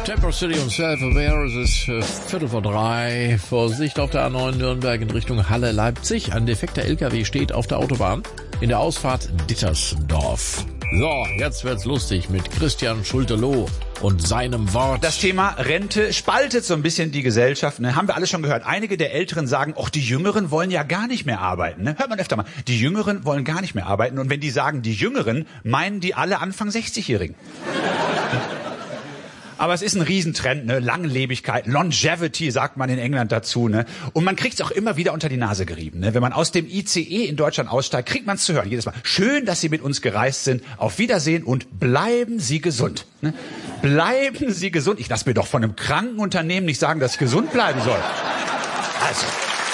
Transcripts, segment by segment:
Temper City und Self-Aware, es ist 2:45. Vorsicht auf der A9 Nürnberg in Richtung Halle-Leipzig. Ein defekter LKW steht auf der Autobahn in der Ausfahrt Dittersdorf. So, jetzt wird's lustig mit Christian Schulte-Loh und seinem Wort. Das Thema Rente spaltet so ein bisschen die Gesellschaft. Ne? Haben wir alle schon gehört. Einige der Älteren sagen, ach, die Jüngeren wollen ja gar nicht mehr arbeiten. Ne? Hört man öfter mal. Die Jüngeren wollen gar nicht mehr arbeiten. Und wenn die sagen, die Jüngeren, meinen die alle Anfang 60-Jährigen. Aber es ist ein Riesentrend, ne? Langlebigkeit, Longevity sagt man in England dazu, ne? Und man kriegt es auch immer wieder unter die Nase gerieben, ne? Wenn man aus dem ICE in Deutschland aussteigt, kriegt man es zu hören jedes Mal. Schön, dass Sie mit uns gereist sind. Auf Wiedersehen und bleiben Sie gesund. Ne? Bleiben Sie gesund. Ich lasse mir doch von einem kranken Unternehmen nicht sagen, dass ich gesund bleiben soll. Also.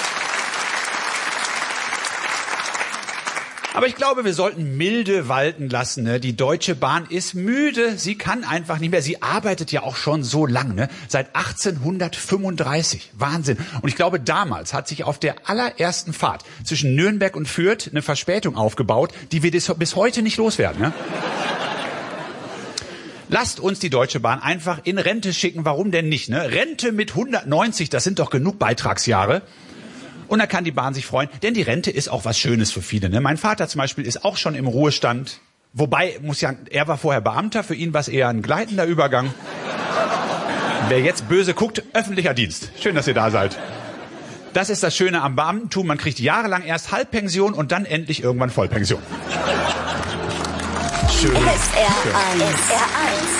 Aber ich glaube, wir sollten Milde walten lassen. Ne? Die Deutsche Bahn ist müde. Sie kann einfach nicht mehr. Sie arbeitet ja auch schon so lang. Ne? Seit 1835. Wahnsinn. Und ich glaube, damals hat sich auf der allerersten Fahrt zwischen Nürnberg und Fürth eine Verspätung aufgebaut, die wir bis heute nicht loswerden. Ne? Lasst uns die Deutsche Bahn einfach in Rente schicken. Warum denn nicht? Ne? Rente mit 190, das sind doch genug Beitragsjahre. Und da kann die Bahn sich freuen, denn die Rente ist auch was Schönes für viele. Ne? Mein Vater zum Beispiel ist auch schon im Ruhestand. Wobei, er war vorher Beamter, für ihn war es eher ein gleitender Übergang. Wer jetzt böse guckt, öffentlicher Dienst. Schön, dass ihr da seid. Das ist das Schöne am Beamtentum. Man kriegt jahrelang erst Halbpension und dann endlich irgendwann Vollpension. Schön. SR1.